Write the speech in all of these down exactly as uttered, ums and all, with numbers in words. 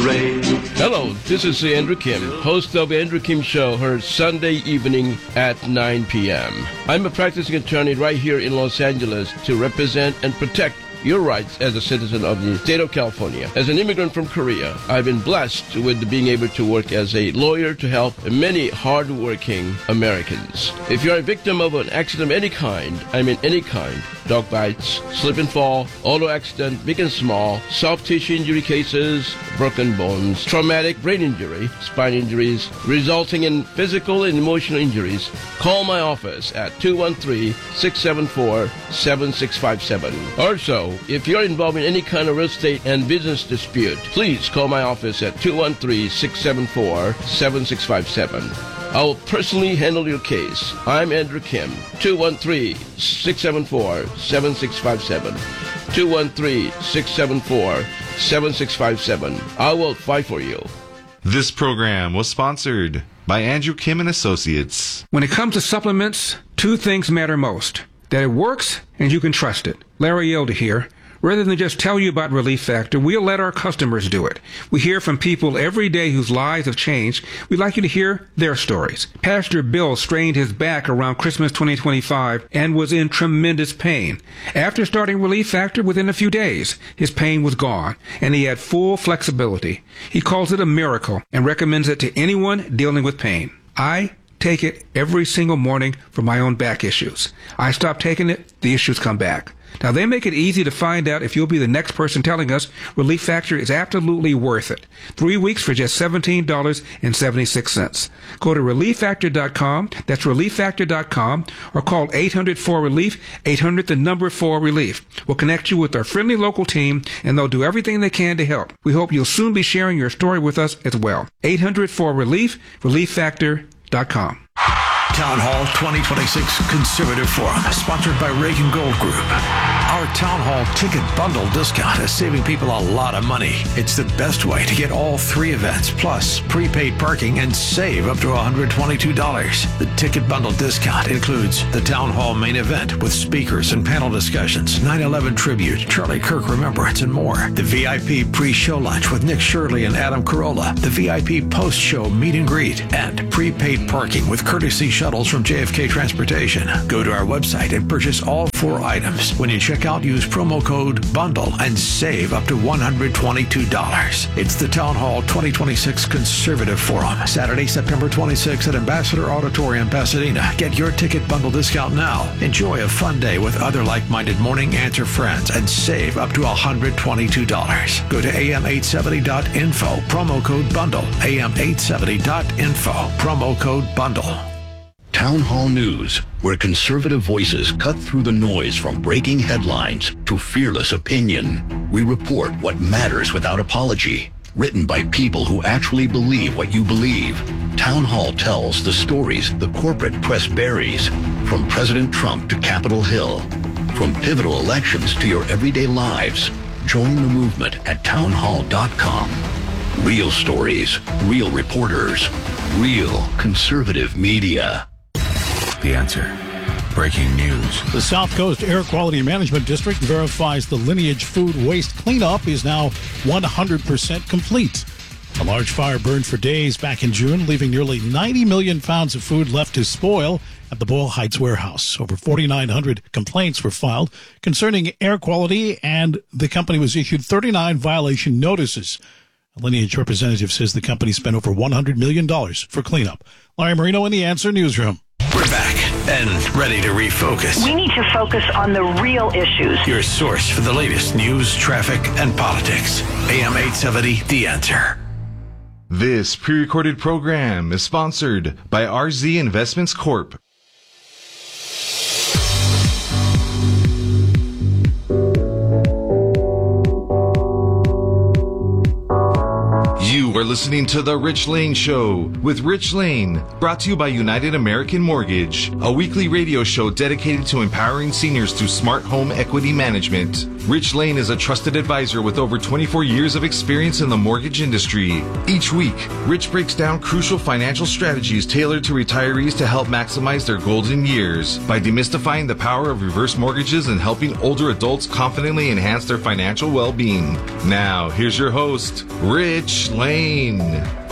Hello, this is Andrew Kim, host of Andrew Kim Show, heard Sunday evening at nine p.m. I'm a practicing attorney right here in Los Angeles to represent and protect your rights as a citizen of the state of California. As an immigrant from Korea, I've been blessed with being able to work as a lawyer to help many hard-working Americans. If you're a victim of an accident of any kind, I mean any kind, dog bites, slip and fall, auto accident, big and small, soft tissue injury cases, broken bones, traumatic brain injury, spine injuries, resulting in physical and emotional injuries, call my office at two one three, six seven four, seven six five seven. Also, if you're involved in any kind of real estate and business dispute, please call my office at two one three, six seven four, seven six five seven. I will personally handle your case. I'm Andrew Kim, two one three, six seven four, seven six five seven. two one three, six seven four, seven six five seven. I will fight for you. This program was sponsored by Andrew Kim and Associates. When it comes to supplements, two things matter most. That it works and you can trust it. Larry Elder here. Rather than just tell you about Relief Factor, we'll let our customers do it. We hear from people every day whose lives have changed. We'd like you to hear their stories. Pastor Bill strained his back around Christmas twenty twenty-five and was in tremendous pain. After starting Relief Factor, within a few days, his pain was gone, and he had full flexibility. He calls it a miracle and recommends it to anyone dealing with pain. I take it every single morning for my own back issues. I stop taking it, the issues come back. Now, they make it easy to find out if you'll be the next person telling us Relief Factor is absolutely worth it. Three weeks for just seventeen dollars and seventy-six cents. Go to relief factor dot com, that's relief factor dot com, or call eight hundred four relief, eight hundred the number four relief. We'll connect you with our friendly local team, and they'll do everything they can to help. We hope you'll soon be sharing your story with us as well. eight hundred four relief, relief factor dot com. Town Hall twenty twenty-six Conservative Forum, sponsored by Reagan Gold Group. Our Town Hall ticket bundle discount is saving people a lot of money. It's the best way to get all three events, plus prepaid parking, and save up to one hundred twenty-two dollars. The ticket bundle discount includes the Town Hall main event with speakers and panel discussions, nine eleven tribute, Charlie Kirk Remembrance, and more. The V I P pre-show lunch with Nick Shirley and Adam Carolla. The V I P post-show meet and greet. And prepaid parking with courtesy shuttles from J F K Transportation. Go to our website and purchase all four items. When you check out, use promo code BUNDLE and save up to one hundred twenty-two dollars. It's the Town Hall twenty twenty-six Conservative Forum, Saturday, September twenty-sixth at Ambassador Auditorium, Pasadena. Get your ticket bundle discount now. Enjoy a fun day with other like-minded Morning Answer friends and save up to one hundred twenty-two dollars. Go to A M eight seventy dot info, promo code BUNDLE. A M eight seventy dot info, promo code BUNDLE. Town Hall News, where conservative voices cut through the noise from breaking headlines to fearless opinion. We report what matters without apology. Written by people who actually believe what you believe. Town Hall tells the stories the corporate press buries. From President Trump to Capitol Hill. From pivotal elections to your everyday lives. Join the movement at town hall dot com. Real stories, real reporters, real conservative media. The Answer. Breaking news. The South Coast Air Quality Management District verifies the Lineage food waste cleanup is now one hundred percent complete. A large fire burned for days back in June, leaving nearly ninety million pounds of food left to spoil at the Boyle Heights warehouse. Over forty-nine hundred complaints were filed concerning air quality, and the company was issued thirty-nine violation notices. A Lineage representative says the company spent over one hundred million dollars for cleanup. Larry Marino in the Answer Newsroom. We're back and ready to refocus. We need to focus on the real issues. Your source for the latest news, traffic, and politics. A M eight seventy, The Answer. This pre-recorded program is sponsored by R Z Investments Corp. You are listening to The Rich Lane Show with Rich Lane, brought to you by United American Mortgage, a weekly radio show dedicated to empowering seniors through smart home equity management. Rich Lane is a trusted advisor with over twenty-four years of experience in the mortgage industry. Each week, Rich breaks down crucial financial strategies tailored to retirees to help maximize their golden years by demystifying the power of reverse mortgages and helping older adults confidently enhance their financial well-being. Now, here's your host, Rich Lane.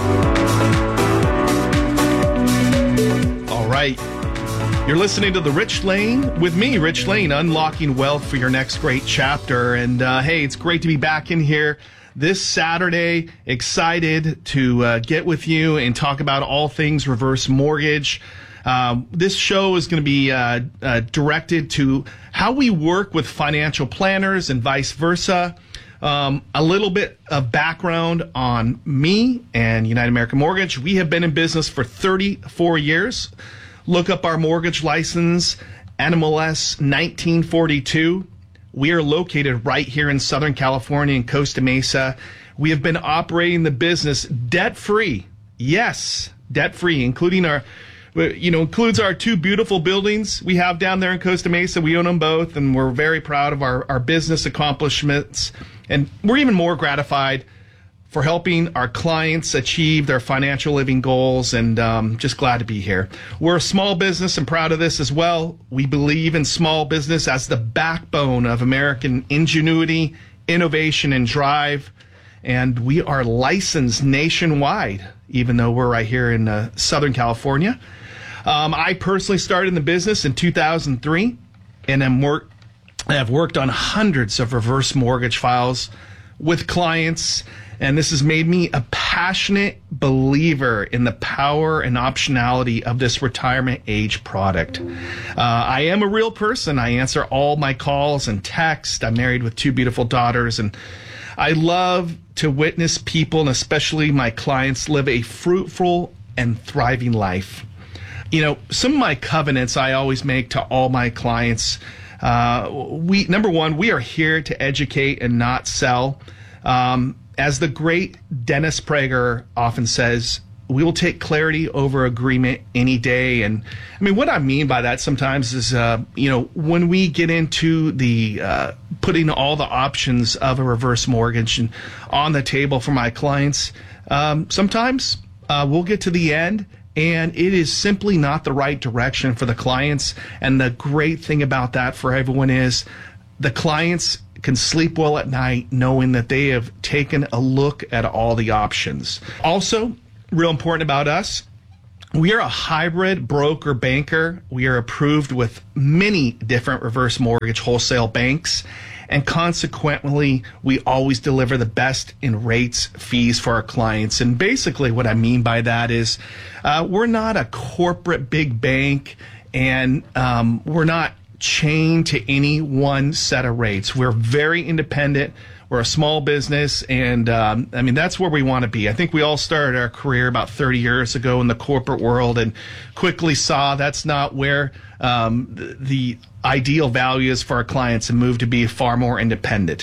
All right. You're listening to The Rich Lane with me, Rich Lane, unlocking wealth for your next great chapter. And uh, hey, it's great to be back in here this Saturday. Excited to uh, get with you and talk about all things reverse mortgage. Um, this show is going to be uh, uh, directed to how we work with financial planners and vice versa. Um, a little bit of background on me and United American Mortgage. We have been in business for thirty-four years. Look up our mortgage license, N M L S nineteen forty-two. We are located right here in Southern California in Costa Mesa. We have been operating the business debt-free. Yes, debt-free, including our, you know, includes our two beautiful buildings we have down there in Costa Mesa. We own them both, and we're very proud of our, our business accomplishments. And we're even more gratified for helping our clients achieve their financial living goals, and um, just glad to be here. We're a small business and proud of this as well. We believe in small business as the backbone of American ingenuity, innovation, and drive. And we are licensed nationwide, even though we're right here in uh, Southern California. Um, I personally started in the business in two thousand three, and I'm work- I've worked on hundreds of reverse mortgage files with clients. And this has made me a passionate believer in the power and optionality of this retirement age product. Uh, I am a real person. I answer all my calls and texts. I'm married with two beautiful daughters, and I love to witness people, and especially my clients, live a fruitful and thriving life. You know, some of my covenants I always make to all my clients. Uh, we number one, we are here to educate and not sell. Um, As the great Dennis Prager often says, we will take clarity over agreement any day. And I mean, what I mean by that sometimes is, uh, you know, when we get into the uh, putting all the options of a reverse mortgage and on the table for my clients, um, sometimes uh, we'll get to the end and it is simply not the right direction for the clients. And the great thing about that for everyone is the clients can sleep well at night knowing that they have taken a look at all the options. Also, real important about us, we are a hybrid broker banker. We are approved with many different reverse mortgage wholesale banks, and consequently, we always deliver the best in rates, fees for our clients. And basically what I mean by that is uh, we're not a corporate big bank, and um, we're not chained to any one set of rates. We're very independent. We're a small business, and um, I mean, that's where we want to be. I think we all started our career about thirty years ago in the corporate world and quickly saw that's not where um, the, the ideal value is for our clients and moved to be far more independent.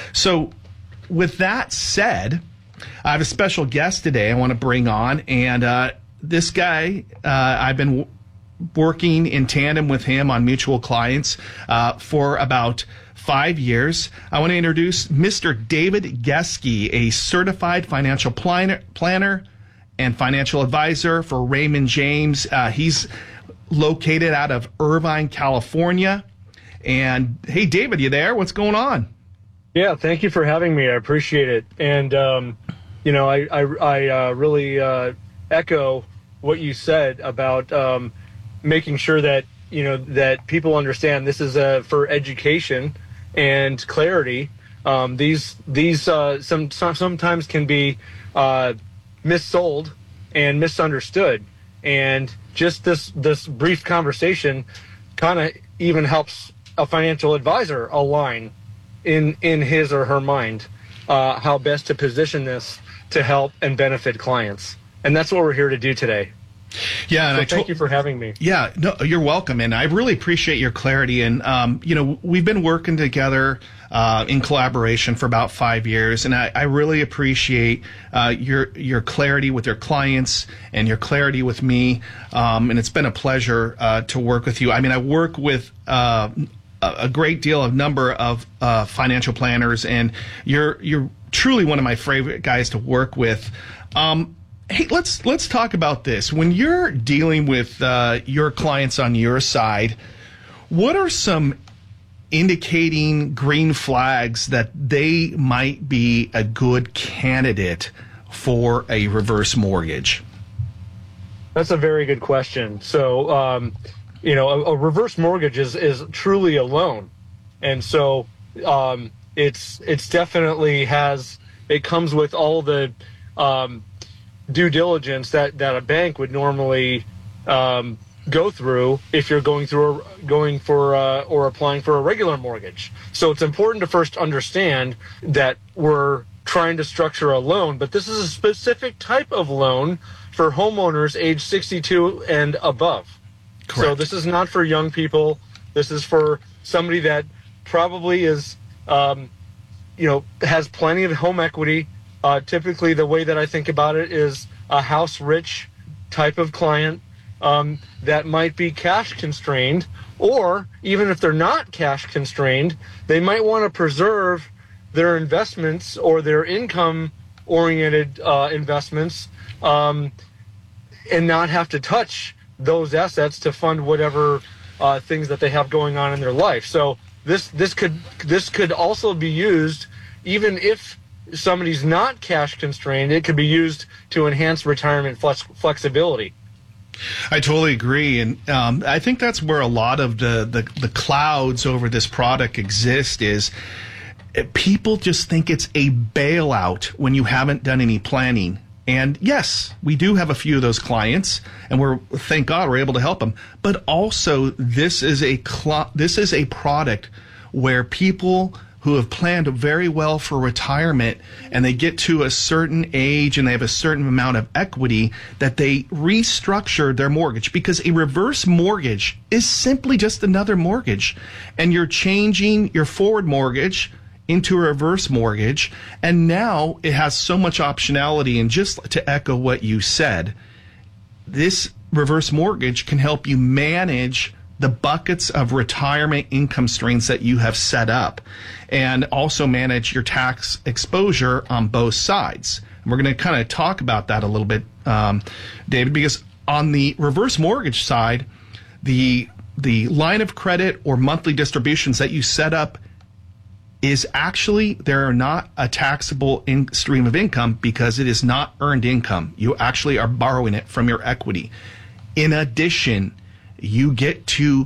So with that said, I have a special guest today I want to bring on, and uh, this guy, uh, I've been w- working in tandem with him on mutual clients uh, for about five years. I want to introduce Mister David Geske, a certified financial planner, planner and financial advisor for Raymond James. Uh, he's located out of Irvine, California. And hey, David, you there? What's going on? Yeah, thank you for having me. I appreciate it. And, um, you know, I, I, I uh, really uh, echo what you said about um, making sure that, you know, that people understand this is uh, for education and clarity. Um, these these uh, some, some sometimes can be uh, missold and misunderstood. And just this this brief conversation kind of even helps a financial advisor align in in his or her mind uh, how best to position this to help and benefit clients. And that's what we're here to do today. Yeah, and so I thank to- you for having me. Yeah, no, you're welcome, and I really appreciate your clarity. And um, you know, we've been working together uh, in collaboration for about five years, and I, I really appreciate uh, your your clarity with your clients and your clarity with me. Um, and it's been a pleasure uh, to work with you. I mean, I work with uh, a, a great deal of number of uh, financial planners, and you're you're truly one of my favorite guys to work with. Um, hey, let's let's talk about this. When you're dealing with uh, your clients on your side, what are some indicating green flags that they might be a good candidate for a reverse mortgage? That's a very good question. So, um, you know, a, a reverse mortgage is, is truly a loan. And so um, it's it's definitely has, it comes with all the um, due diligence that, that a bank would normally um, go through if you're going through a, going for uh, or applying for a regular mortgage. So it's important to first understand that we're trying to structure a loan, but this is a specific type of loan for homeowners age sixty-two and above. Correct. So this is not for young people. This is for somebody that probably is, um, you know, has plenty of home equity. Uh, typically, the way that I think about it is a house-rich type of client um, that might be cash constrained, or even if they're not cash constrained, they might want to preserve their investments or their income-oriented uh, investments um, and not have to touch those assets to fund whatever uh, things that they have going on in their life. So this this could this could also be used, even if somebody's not cash constrained, it could be used to enhance retirement flex- flexibility. I totally agree, and um, I think that's where a lot of the, the, the clouds over this product exist is people just think it's a bailout when you haven't done any planning. And yes, we do have a few of those clients, and we're thank God we're able to help them. But also, this is a cl- this is a product where people who have planned very well for retirement and they get to a certain age and they have a certain amount of equity that they restructure their mortgage, because a reverse mortgage is simply just another mortgage, and you're changing your forward mortgage into a reverse mortgage, and now it has so much optionality. And just to echo what you said, this reverse mortgage can help you manage the buckets of retirement income streams that you have set up, and also manage your tax exposure on both sides. And we're going to kind of talk about that a little bit, um, David, because on the reverse mortgage side, the the line of credit or monthly distributions that you set up is actually, they're not a taxable in stream of income because it is not earned income. You actually are borrowing it from your equity. In addition, you get to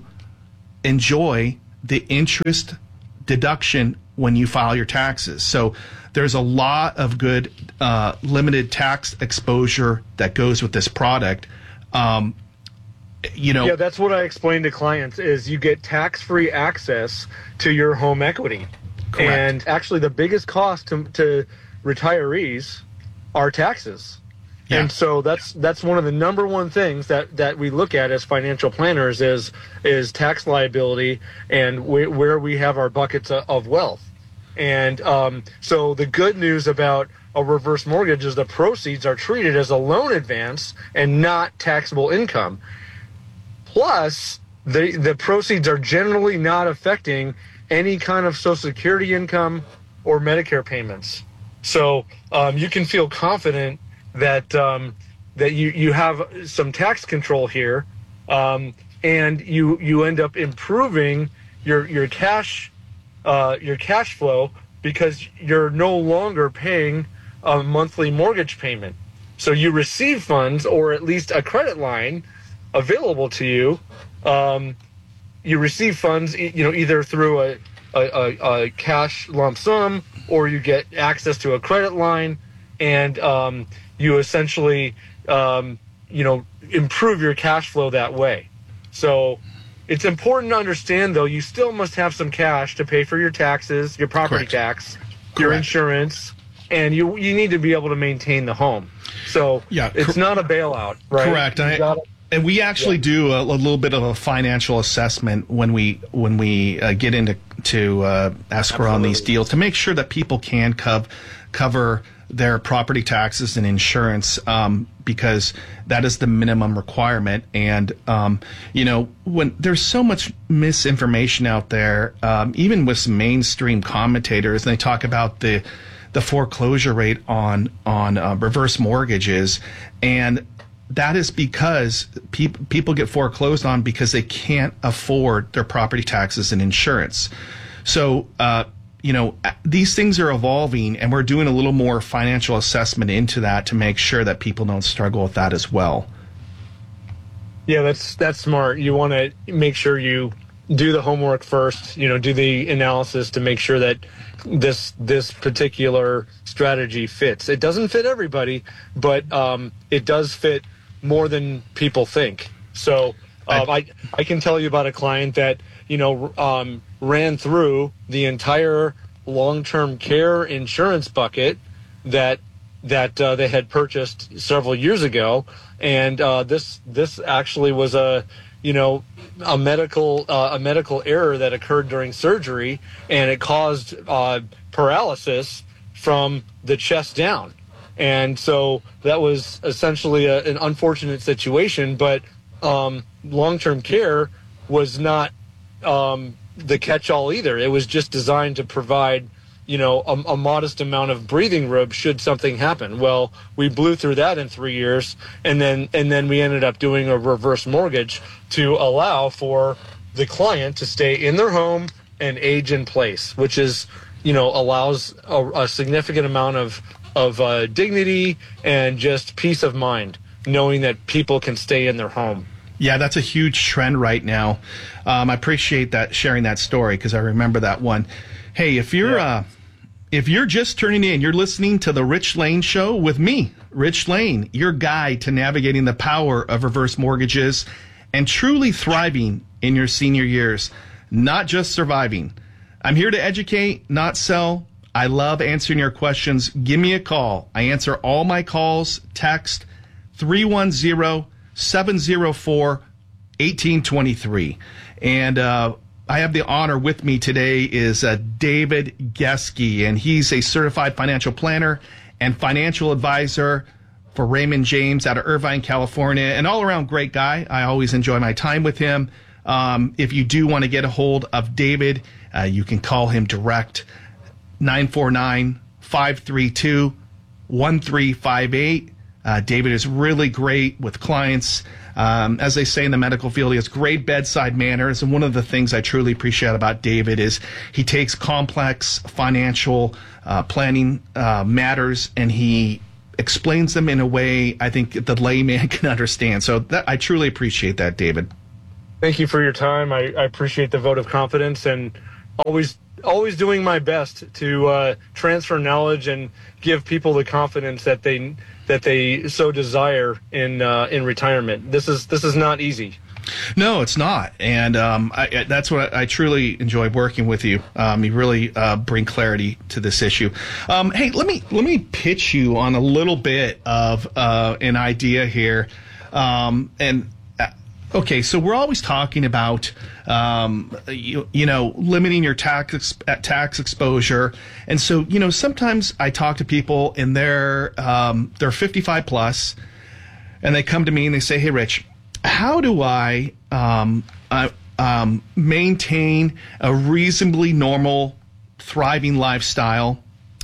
enjoy the interest deduction when you file your taxes. So there's a lot of good uh, limited tax exposure that goes with this product. Um, you know, yeah, that's what I explain to clients is you get tax-free access to your home equity. Correct. And actually the biggest cost to, to retirees are taxes. Yeah. And so that's that's one of the number one things that, that we look at as financial planners is is tax liability and we, where we have our buckets of wealth. And um, so the good news about a reverse mortgage is the proceeds are treated as a loan advance and not taxable income. Plus, the the proceeds are generally not affecting any kind of Social Security income or Medicare payments. So um, you can feel confident that um, that you, you have some tax control here, um, and you you end up improving your your cash uh, your cash flow because you're no longer paying a monthly mortgage payment. So you receive funds, or at least a credit line available to you. Um, you receive funds, you know, either through a, a, a cash lump sum, or you get access to a credit line, and um, you essentially, um, you know, improve your cash flow that way. So it's important to understand, though, you still must have some cash to pay for your taxes, your property Correct. tax, Correct. your insurance, and you you need to be able to maintain the home. So yeah, it's cor- not a bailout, right? Correct. I, gotta, and we actually yeah. do a, a little bit of a financial assessment when we when we uh, get into to uh, escrow Absolutely. on these deals to make sure that people can cov- cover their property taxes and insurance, um, because that is the minimum requirement. And, um, you know, when there's so much misinformation out there, um, even with some mainstream commentators, and they talk about the the foreclosure rate on on uh, reverse mortgages, and that is because pe- people get foreclosed on because they can't afford their property taxes and insurance. So, uh, you know, these things are evolving, and we're doing a little more financial assessment into that to make sure that people don't struggle with that as well. Yeah, that's that's smart. You want to make sure you do the homework first, you know, do the analysis to make sure that this this particular strategy fits. It doesn't fit everybody, but um, it does fit more than people think. So uh, I I can tell you about a client that, you know, um, ran through the entire long-term care insurance bucket that that uh, they had purchased several years ago, and uh, this this actually was a you know a medical uh, a medical error that occurred during surgery, and it caused uh, paralysis from the chest down. And so that was essentially a, an unfortunate situation, but um, long-term care was not um, the catch-all either. It was just designed to provide, you know, a, a modest amount of breathing room should something happen. Well, we blew through that in three years, and then and then we ended up doing a reverse mortgage to allow for the client to stay in their home and age in place, which is, you know, allows a, a significant amount of of uh, dignity and just peace of mind, knowing that people can stay in their home. Yeah, that's a huge trend right now. Um, I appreciate that, sharing that story, because I remember that one. Hey, if you're yeah. uh, if you're just turning in, you're listening to the Rich Lane Show with me, Rich Lane, your guide to navigating the power of reverse mortgages and truly thriving in your senior years, not just surviving. I'm here to educate, not sell. I love answering your questions. Give me a call. I answer all my calls. Text three one zero, seven zero four, one eight two three. And uh, I have the honor with me today is uh, David Geske, and he's a certified financial planner and financial advisor for Raymond James out of Irvine, California, an all-around great guy. I always enjoy my time with him. Um, if you do want to get a hold of David, uh, you can call him direct, nine four nine, five three two, one three five eight. Uh, David is really great with clients. Um, as they say in the medical field, he has great bedside manners. And one of the things I truly appreciate about David is he takes complex financial uh, planning uh, matters and he explains them in a way I think the layman can understand. So that, I truly appreciate that, David. Thank you for your time. I, I appreciate the vote of confidence, and always always doing my best to uh, transfer knowledge and give people the confidence that they that they so desire in uh, in retirement. This is this is not easy. No, it's not, and um, I, that's what I, I truly enjoy working with you. Um, you really uh, bring clarity to this issue. Um, hey, let me let me pitch you on a little bit of uh, an idea here, um, and. Okay, so we're always talking about, um, you, you know, limiting your tax tax exposure, and so you know sometimes I talk to people and they're um, they're fifty-five plus, and they come to me and they say, "Hey, Rich, how do I um, uh, um, maintain a reasonably normal, thriving lifestyle,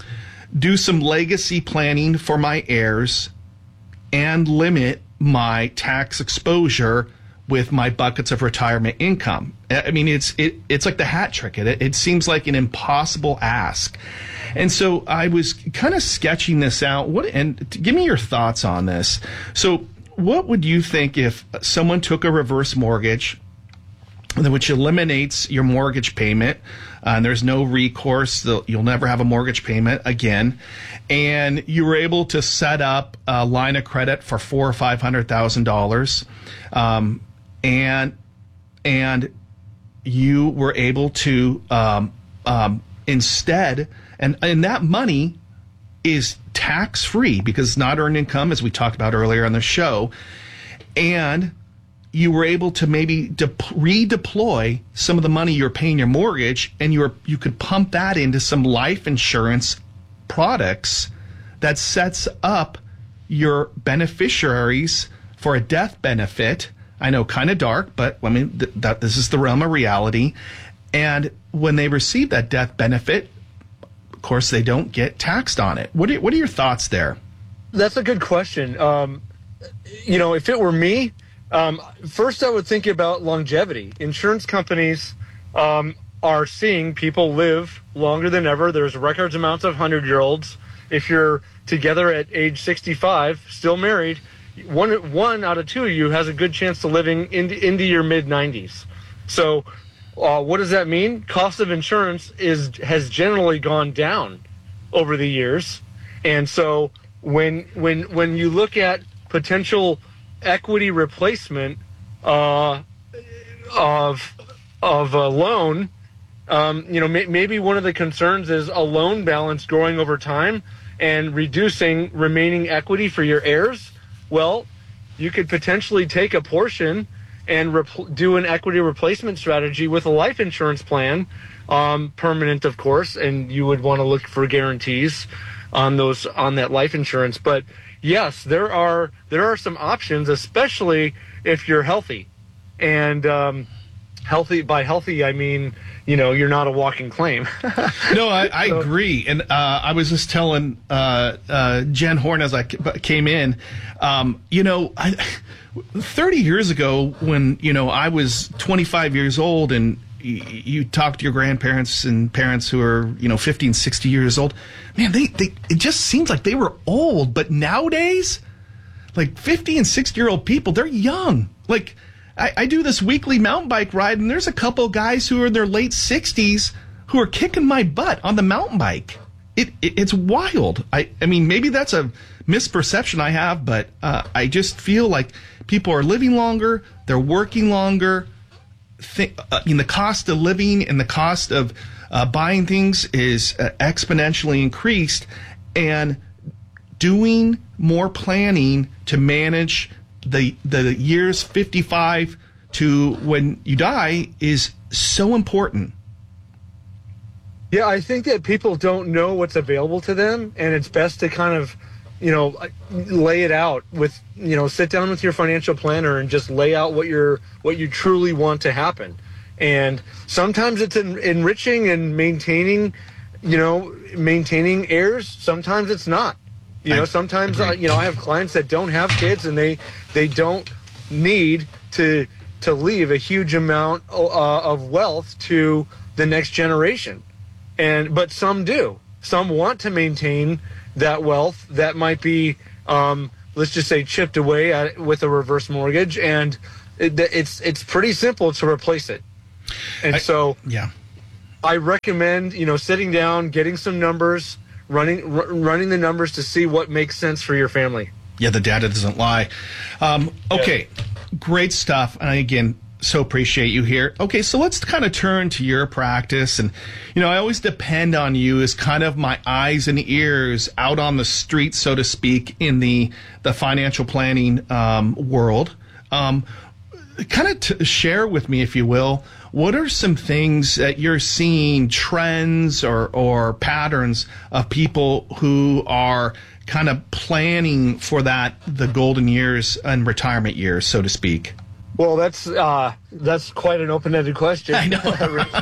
do some legacy planning for my heirs, and limit my tax exposure with my buckets of retirement income?" I mean, it's it, it's like the hat trick. It, it seems like an impossible ask. And so I was kind of sketching this out. What and give me your thoughts on this. So what would you think if someone took a reverse mortgage, which eliminates your mortgage payment, uh, and there's no recourse, you'll never have a mortgage payment again, and you were able to set up a line of credit for four or five hundred thousand dollars, um, and and you were able to um, um, instead, and and that money is tax free because it's not earned income, as we talked about earlier on the show, and you were able to maybe de- redeploy some of the money you're paying your mortgage, and you were you could pump that into some life insurance products that sets up your beneficiaries for a death benefit. I know, kind of dark, but I mean, th- that this is the realm of reality. And when they receive that death benefit, of course, they don't get taxed on it. What are, what are your thoughts there? That's a good question. Um, you know, if it were me, um, first I would think about longevity. Insurance companies um, are seeing people live longer than ever. There's records amounts of hundred-year-olds. If you're together at age sixty-five, still married, one one out of two of you has a good chance of living into, into your mid-nineties. So uh, what does that mean? Cost of insurance is has generally gone down over the years. And so when when when you look at potential equity replacement uh, of of a loan, um, you know, may, maybe one of the concerns is a loan balance growing over time and reducing remaining equity for your heirs. Well, you could potentially take a portion and rep- do an equity replacement strategy with a life insurance plan, um, permanent, of course, and you would want to look for guarantees on those on that life insurance. But yes, there are there are some options, especially if you're healthy. And um, healthy by healthy, I mean, you know, you're not a walking claim. No, I, I so, agree. And uh, I was just telling uh, uh, Jen Horn as I came in, um, you know, I, thirty years ago when, you know, I was twenty-five years old and you talk to your grandparents and parents who are, you know, fifteen, sixty years old, man, they, they it just seems like they were old. But nowadays, like fifty and sixty year old people, they're young. Like I, I do this weekly mountain bike ride, and there's a couple of guys who are in their late sixties who are kicking my butt on the mountain bike. It, it it's wild. I, I mean, maybe that's a misperception I have, but uh, I just feel like people are living longer, they're working longer. Think, uh, in the cost of living and the cost of uh, buying things is uh, exponentially increased, and doing more planning to manage the the years fifty-five to when you die is so important. Yeah, I think that people don't know what's available to them, and it's best to kind of, you know, lay it out with, you know, sit down with your financial planner and just lay out what you're, what you truly want to happen. And sometimes it's en- enriching and maintaining, you know, maintaining heirs. Sometimes it's not. You know, sometimes, uh, you know, I have clients that don't have kids and they, they don't need to, to leave a huge amount uh, of wealth to the next generation. And, but some do. Some want to maintain that wealth that might be, um, let's just say, chipped away at, with a reverse mortgage, and it, it's it's pretty simple to replace it. And I, so, yeah, I recommend, you know, sitting down, getting some numbers, running r- running the numbers to see what makes sense for your family. Yeah, the data doesn't lie. Um, okay, yeah. Great stuff. And again, so appreciate you here. Okay, so let's kind of turn to your practice. And, you know, I always depend on you as kind of my eyes and ears out on the street, so to speak, in the, the financial planning um, world. Um, kind of t- share with me, if you will, what are some things that you're seeing, trends or, or patterns of people who are kind of planning for that, the golden years and retirement years, so to speak? Well, that's uh, that's quite an open-ended question. I know.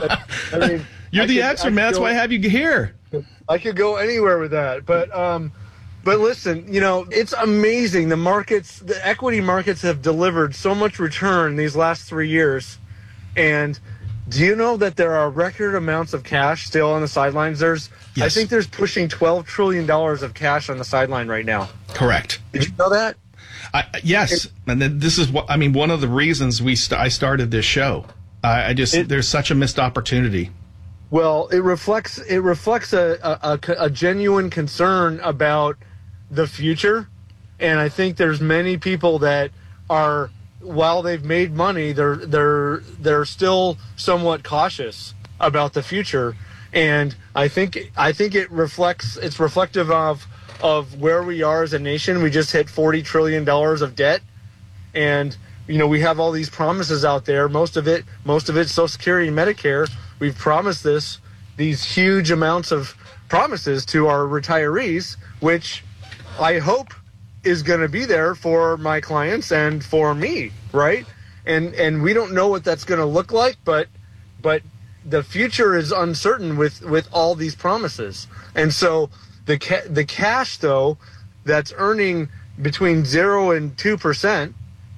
I mean, You're I the could, expert, man. That's go, why I have you here. I could go anywhere with that, but um, but listen, you know, it's amazing. The markets, the equity markets, have delivered so much return these last three years. And do you know that there are record amounts of cash still on the sidelines? There's, yes. I think there's pushing twelve trillion dollars of cash on the sideline right now. Correct. Did you know that? I, yes, and then this is what I mean. One of the reasons we st- I started this show. I, I just it, there's such a missed opportunity. Well, it reflects it reflects a, a, a genuine concern about the future, and I think there's many people that are, while they've made money, they're they're they're still somewhat cautious about the future, and I think I think it reflects it's reflective of. of where we are as a nation. We just hit forty trillion dollars of debt, and you know we have all these promises out there. Most of it, most of it, Social Security and Medicare. We've promised this, these huge amounts of promises to our retirees, which I hope is going to be there for my clients and for me, right? And and we don't know what that's going to look like, but but the future is uncertain with, with all these promises. And so the ca- the cash, though, that's earning between zero and two percent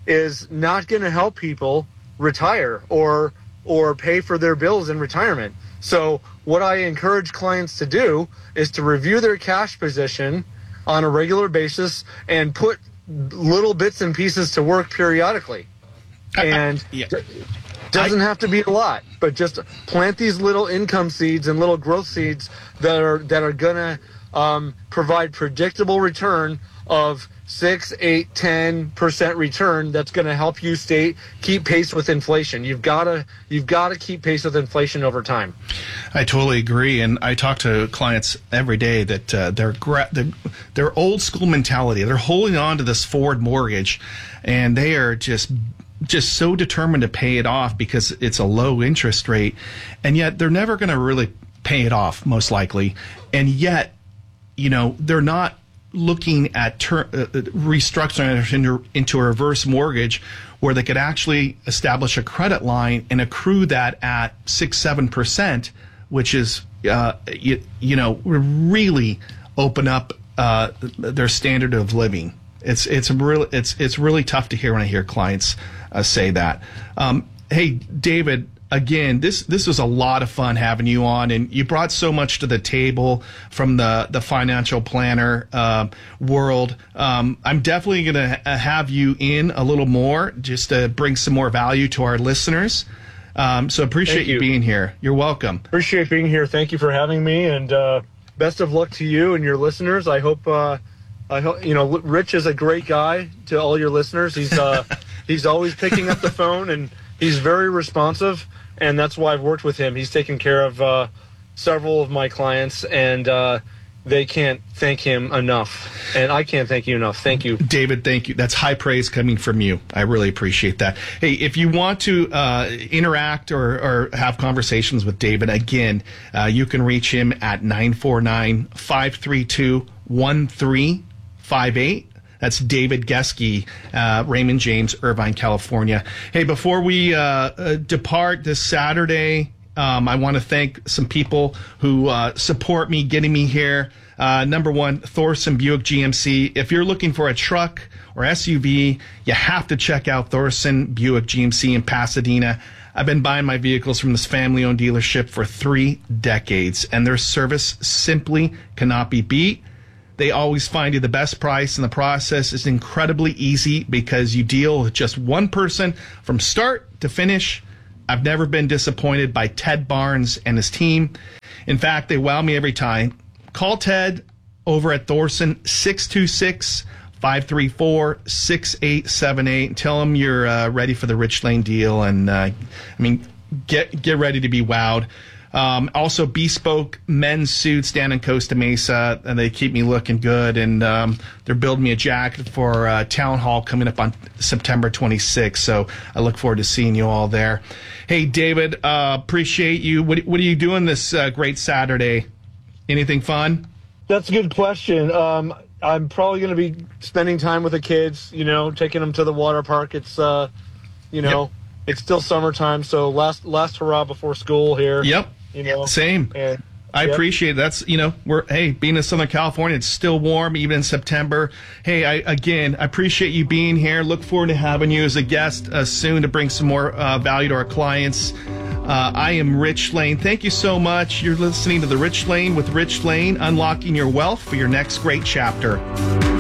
is not going to help people retire or or pay for their bills in retirement. So what I encourage clients to do is to review their cash position on a regular basis and put little bits and pieces to work periodically. And yeah. d- doesn't have to be a lot, but just plant these little income seeds and little growth seeds that are that are gonna um, provide predictable return of six, eight, ten percent return. That's going to help you stay keep pace with inflation. You've got to you've got to keep pace with inflation over time. I totally agree, and I talk to clients every day that uh, they're, gra- they're they're old school mentality. They're holding on to this forward mortgage, and they are just just so determined to pay it off because it's a low interest rate, and yet they're never going to really pay it off, most likely, and yet, you know, they're not looking at ter- uh, restructuring it into, into a reverse mortgage where they could actually establish a credit line and accrue that at six, seven percent, which is, uh, you, you know, really open up uh, their standard of living. It's it's really it's it's really tough to hear when I hear clients uh, say that. Um, hey, David. Again, this this was a lot of fun having you on, and you brought so much to the table from the, the financial planner uh, world. Um, I'm definitely going to ha- have you in a little more just to bring some more value to our listeners. Um, so appreciate you. you being here. You're welcome. Appreciate being here. Thank you for having me, and uh, best of luck to you and your listeners. I hope uh, I hope you know Rich is a great guy to all your listeners. He's uh, he's always picking up the phone, and he's very responsive. And that's why I've worked with him. He's taken care of uh, several of my clients, and uh, they can't thank him enough. And I can't thank you enough. Thank you. David, thank you. That's high praise coming from you. I really appreciate that. Hey, if you want to uh, interact or, or have conversations with David, again, uh, you can reach him at nine four nine, five three two, one three five eight. That's David Geske, uh, Raymond James, Irvine, California. Hey, before we uh, uh, depart this Saturday, um, I want to thank some people who uh, support me getting me here. Uh, number one, Thorson Buick G M C. If you're looking for a truck or S U V, you have to check out Thorson Buick G M C in Pasadena. I've been buying my vehicles from this family-owned dealership for three decades, and their service simply cannot be beat. They always find you the best price, and the process is incredibly easy because you deal with just one person from start to finish. I've never been disappointed by Ted Barnes and his team. In fact, they wow me every time. Call Ted over at Thorson, six two six, five three four, six eight seven eight, and tell them you're uh, ready for the Rich Lane deal. And, uh, I mean, get get ready to be wowed. Um, also, Bespoke men's suits down in Costa Mesa, and they keep me looking good. And um, they're building me a jacket for uh, Town Hall coming up on September twenty-sixth. So I look forward to seeing you all there. Hey, David, uh, appreciate you. What, what are you doing this uh, great Saturday? Anything fun? That's a good question. Um, I'm probably going to be spending time with the kids, you know, taking them to the water park. It's, uh, you know, yep. It's still summertime, so last last hurrah before school here. Yep. You know, same. And, I yep. appreciate it. That's, you know, we're, hey, being in Southern California, it's still warm even in September. Hey, I, again, I appreciate you being here. Look forward to having you as a guest uh, soon to bring some more uh, value to our clients. Uh, I am Rich Lane. Thank you so much. You're listening to The Rich Lane with Rich Lane, unlocking your wealth for your next great chapter.